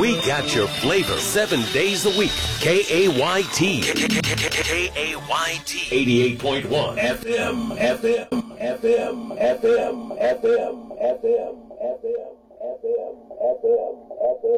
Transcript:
We got your flavor 7 days a week. KAYT. KAYT. 88.1 FM. FM.